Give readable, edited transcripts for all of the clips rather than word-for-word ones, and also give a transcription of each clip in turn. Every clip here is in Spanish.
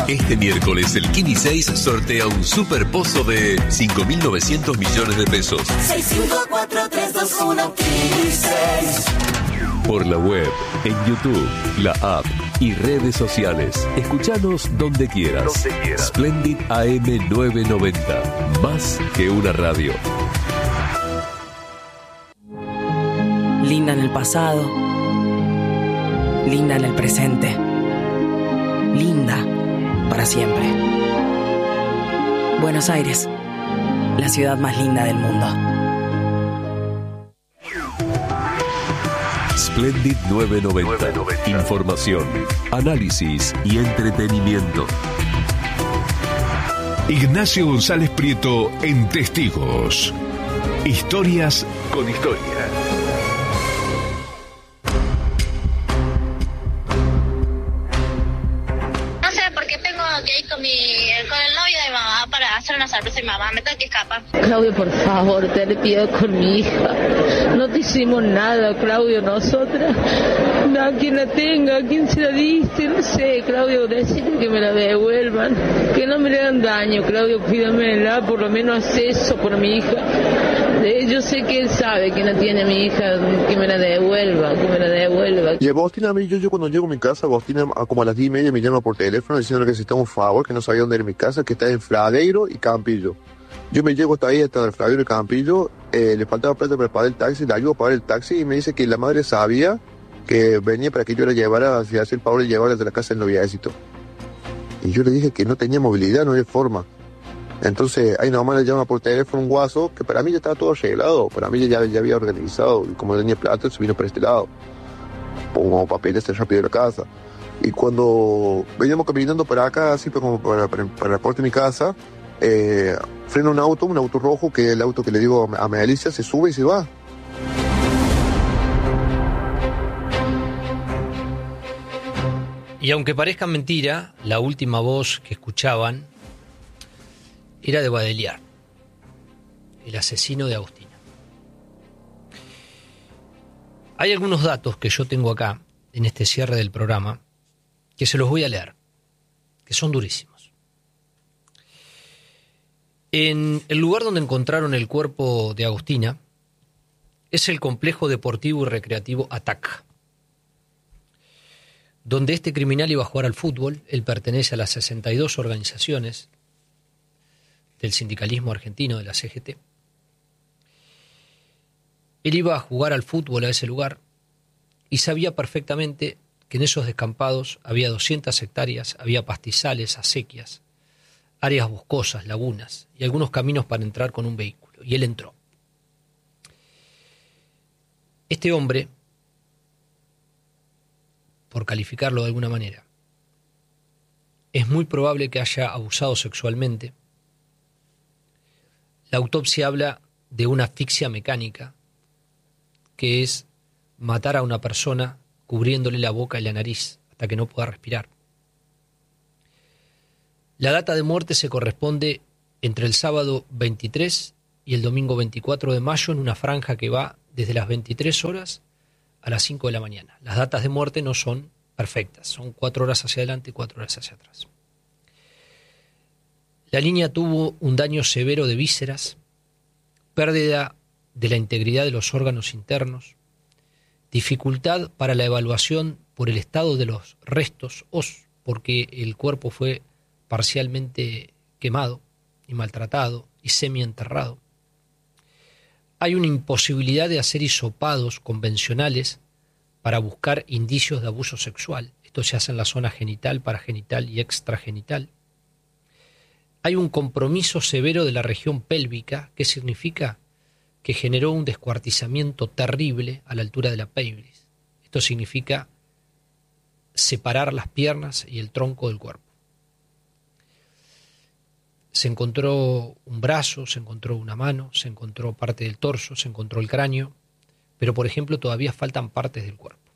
Este miércoles el Kini 6 sortea un super pozo de 5.900 millones de pesos. 654-321 Kini 6. Por la web, en YouTube, la app y redes sociales. Escuchanos donde quieras. Splendid AM 990. Más que una radio. Linda en el pasado. Linda en el presente. Linda para siempre. Buenos Aires, la ciudad más linda del mundo. Splendid 990. Información, análisis y entretenimiento. Ignacio González Prieto en Testigos. Historias con historia. No sé por qué tengo que ir con el novio de mi mamá para hacer una sorpresa a mi mamá. Me tengo que escapar. Claudio, por favor, te le pido con mi hija. No te hicimos nada, Claudio, nosotras. A quien la tenga, a quien se la diste, no sé, Claudio, decirle que me la devuelvan. Que no me le hagan daño, Claudio, cuídamela, por lo menos haz eso por mi hija. Yo sé que él sabe que no tiene a mi hija, que me la devuelva, que me la devuelva. Y Agostina, a mí, yo cuando llego a mi casa, Agostina, como a las 10:30 me llama por teléfono diciendo que necesitaba un favor, que no sabía dónde era mi casa, que está en Fradeiro y Campillo. Yo me llego hasta ahí, hasta el Fradeiro y Campillo, le faltaba plata para pagar el taxi, le ayudo a pagar el taxi y me dice que la madre sabía que venía para que yo la llevara, si hace el favor de llevarla de la casa del noviecito. Y yo le dije que no tenía movilidad, no había forma. Entonces ahí nomás le llama por teléfono un guaso, que para mí ya estaba todo arreglado, para mí ya había organizado, y como no tenía plata, se vino para este lado. Pongo papeles rápido de la casa. Y cuando veníamos caminando para acá, así como para la puerta de mi casa, frena un auto rojo, que es el auto que le digo a Melissa, se sube y se va. Y aunque parezca mentira, la última voz que escuchaban era de Baudelaire, el asesino de Agustina. Hay algunos datos que yo tengo acá, en este cierre del programa, que se los voy a leer, que son durísimos. En el lugar donde encontraron el cuerpo de Agustina es el complejo deportivo y recreativo Atac, donde este criminal iba a jugar al fútbol. Él pertenece a las 62 organizaciones del sindicalismo argentino, de la CGT. Él iba a jugar al fútbol a ese lugar y sabía perfectamente que en esos descampados había 200 hectáreas, había pastizales, acequias, áreas boscosas, lagunas y algunos caminos para entrar con un vehículo. Y él entró. Este hombre, por calificarlo de alguna manera, es muy probable que haya abusado sexualmente. La autopsia habla de una asfixia mecánica, que es matar a una persona cubriéndole la boca y la nariz hasta que no pueda respirar. La data de muerte se corresponde entre el sábado 23 y el domingo 24 de mayo en una franja que va desde las 23 horas a las 5 de la mañana. Las datas de muerte no son perfectas, son 4 horas hacia adelante y 4 horas hacia atrás. La niña tuvo un daño severo de vísceras, pérdida de la integridad de los órganos internos, dificultad para la evaluación por el estado de los restos, porque el cuerpo fue parcialmente quemado y maltratado y semienterrado. Hay una imposibilidad de hacer hisopados convencionales para buscar indicios de abuso sexual. Esto se hace en la zona genital, paragenital y extragenital. Hay un compromiso severo de la región pélvica, que significa que generó un descuartizamiento terrible a la altura de la pelvis. Esto significa separar las piernas y el tronco del cuerpo. Se encontró un brazo, se encontró una mano, se encontró parte del torso, se encontró el cráneo, pero por ejemplo todavía faltan partes del cuerpo.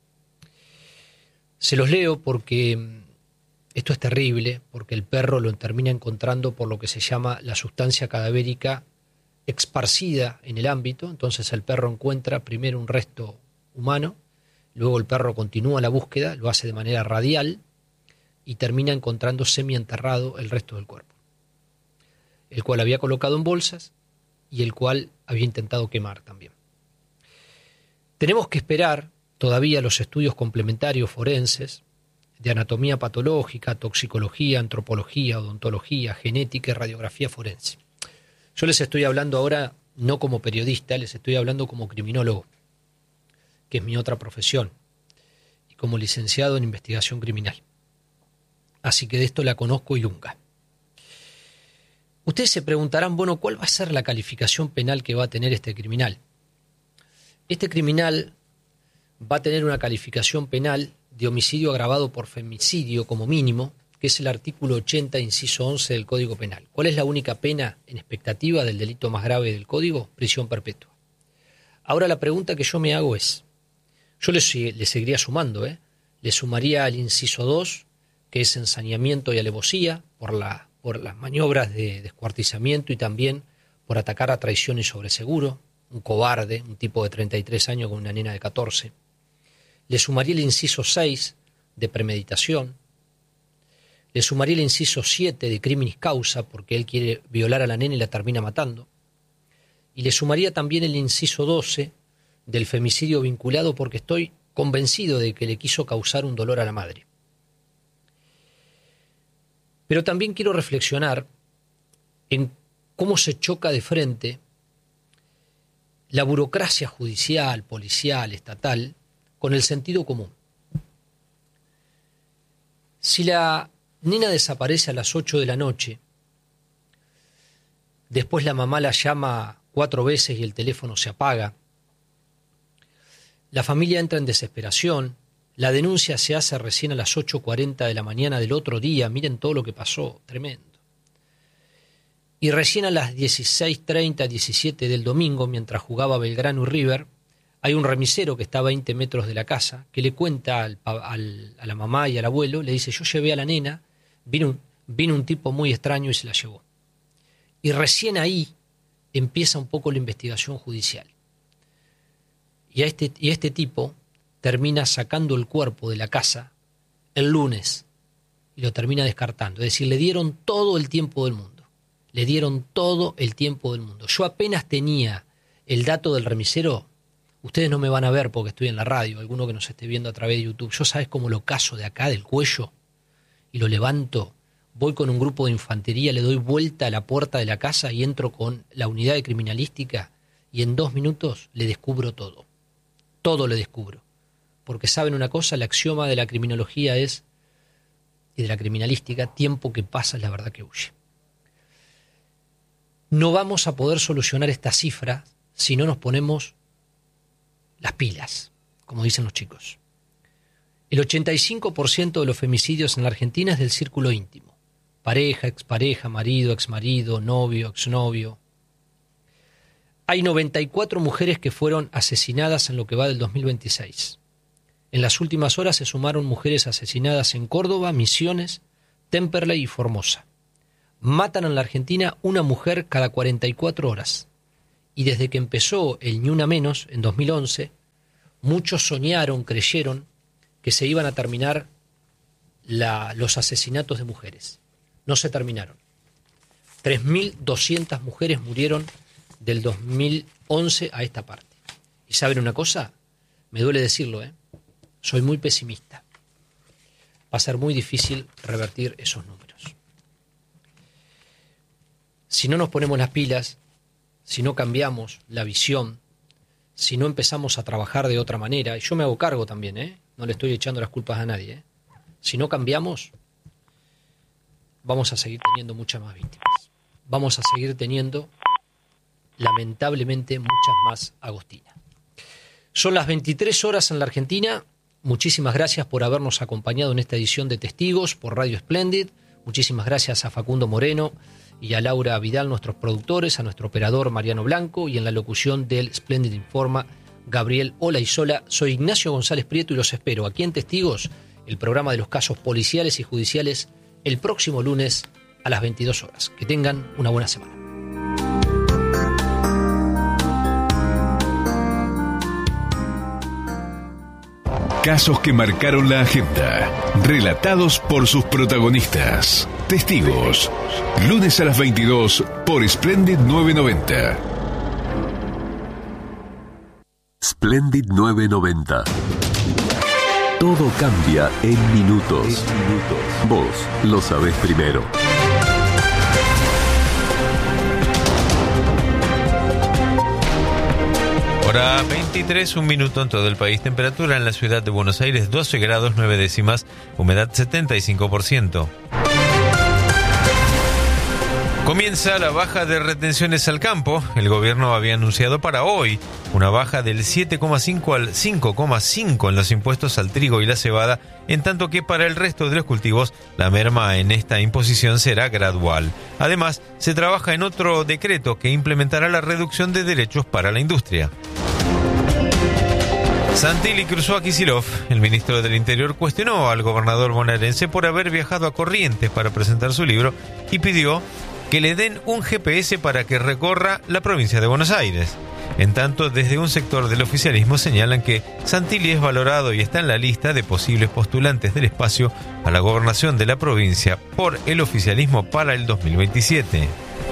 Se los leo porque esto es terrible, porque el perro lo termina encontrando por lo que se llama la sustancia cadavérica esparcida en el ámbito. Entonces el perro encuentra primero un resto humano, luego el perro continúa la búsqueda, lo hace de manera radial y termina encontrando semienterrado el resto del cuerpo, el cual había colocado en bolsas y el cual había intentado quemar también. Tenemos que esperar todavía los estudios complementarios forenses de anatomía patológica, toxicología, antropología, odontología, genética y radiografía forense. Yo les estoy hablando ahora no como periodista, les estoy hablando como criminólogo, que es mi otra profesión, y como licenciado en investigación criminal. Así que de esto la conozco y lunga. Ustedes se preguntarán, bueno, ¿cuál va a ser la calificación penal que va a tener este criminal? Este criminal va a tener una calificación penal de homicidio agravado por femicidio como mínimo, que es el artículo 80, inciso 11 del Código Penal. ¿Cuál es la única pena en expectativa del delito más grave del Código? Prisión perpetua. Ahora la pregunta que yo me hago es, yo le seguiría sumando, le sumaría al inciso 2, que es ensañamiento y alevosía, por las maniobras de descuartizamiento y también por atacar a traición y sobreseguro, un cobarde, un tipo de 33 años con una nena de 14. Le sumaría el inciso 6 de premeditación. Le sumaría el inciso 7 de criminis causa, porque él quiere violar a la nena y la termina matando. Y le sumaría también el inciso 12 del femicidio vinculado, porque estoy convencido de que le quiso causar un dolor a la madre. Pero también quiero reflexionar en cómo se choca de frente la burocracia judicial, policial, estatal, con el sentido común. Si la nena desaparece a las 8 de la noche, después la mamá la llama 4 veces y el teléfono se apaga, la familia entra en desesperación, la denuncia se hace recién a las 8:40 de la mañana del otro día, miren todo lo que pasó, tremendo. Y recién a las 16:30, 17 del domingo, mientras jugaba Belgrano y River, hay un remisero que está a 20 metros de la casa, que le cuenta a la mamá y al abuelo, le dice, yo llevé a la nena, vino un tipo muy extraño y se la llevó. Y recién ahí empieza un poco la investigación judicial. Y este tipo termina sacando el cuerpo de la casa el lunes y lo termina descartando. Es decir, le dieron todo el tiempo del mundo. Le dieron todo el tiempo del mundo. Yo apenas tenía el dato del remisero. Ustedes no me van a ver porque estoy en la radio, alguno que nos esté viendo a través de YouTube. Yo sabes cómo lo caso de acá, del cuello, y lo levanto, voy con un grupo de infantería, le doy vuelta a la puerta de la casa y entro con la unidad de criminalística y en 2 minutos le descubro todo. Todo le descubro. Porque saben una cosa, el axioma de la criminología es, y de la criminalística, tiempo que pasa es la verdad que huye. No vamos a poder solucionar esta cifra si no nos ponemos las pilas, como dicen los chicos. El 85% de los femicidios en la Argentina es del círculo íntimo. Pareja, expareja, marido, exmarido, novio, exnovio. Hay 94 mujeres que fueron asesinadas en lo que va del 2026. En las últimas horas se sumaron mujeres asesinadas en Córdoba, Misiones, Temperley y Formosa. Matan en la Argentina una mujer cada 44 horas. Y desde que empezó el Ni Una Menos, en 2011, muchos soñaron, creyeron que se iban a terminar los asesinatos de mujeres. No se terminaron. 3.200 mujeres murieron del 2011 a esta parte. ¿Y saben una cosa? Me duele decirlo, soy muy pesimista. Va a ser muy difícil revertir esos números. Si no nos ponemos las pilas, si no cambiamos la visión, si no empezamos a trabajar de otra manera, y yo me hago cargo también, no le estoy echando las culpas a nadie, si no cambiamos, vamos a seguir teniendo muchas más víctimas. Vamos a seguir teniendo, lamentablemente, muchas más agostinas. Son las 23 horas en la Argentina. Muchísimas gracias por habernos acompañado en esta edición de Testigos por Radio Splendid. Muchísimas gracias a Facundo Moreno y a Laura Vidal, nuestros productores, a nuestro operador Mariano Blanco y en la locución del Splendid Informa, Gabriel Olaizola. Soy Ignacio González Prieto y los espero aquí en Testigos, el programa de los casos policiales y judiciales, el próximo lunes a las 22 horas. Que tengan una buena semana. Casos que marcaron la agenda, relatados por sus protagonistas. Testigos, lunes a las 22 por Splendid 990. Splendid 990. Todo cambia en minutos. Vos lo sabés primero. Hora 23, 1 minuto en todo el país. Temperatura en la ciudad de Buenos Aires, 12 grados 9 décimas. Humedad 75%. Comienza la baja de retenciones al campo. El gobierno había anunciado para hoy una baja del 7,5 al 5,5 en los impuestos al trigo y la cebada, en tanto que para el resto de los cultivos la merma en esta imposición será gradual. Además, se trabaja en otro decreto que implementará la reducción de derechos para la industria. Santilli cruzó a Kicillof. El ministro del Interior cuestionó al gobernador bonaerense por haber viajado a Corrientes para presentar su libro y pidió que le den un GPS para que recorra la provincia de Buenos Aires. En tanto, desde un sector del oficialismo señalan que Santilli es valorado y está en la lista de posibles postulantes del espacio a la gobernación de la provincia por el oficialismo para el 2027.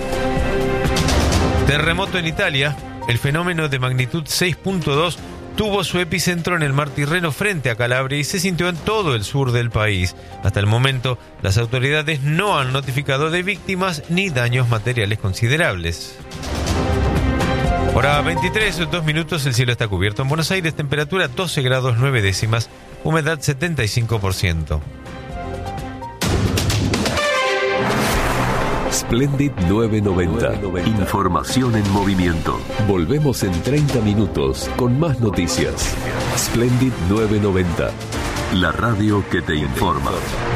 Terremoto en Italia. El fenómeno de magnitud 6.2 tuvo su epicentro en el mar Tirreno frente a Calabria y se sintió en todo el sur del país. Hasta el momento, las autoridades no han notificado de víctimas ni daños materiales considerables. Hora 23, 2 minutos, el cielo está cubierto en Buenos Aires, temperatura 12 grados 9 décimas, humedad 75%. Splendid 990. Información en movimiento. Volvemos en 30 minutos con más noticias. Splendid 990. La radio que te informa.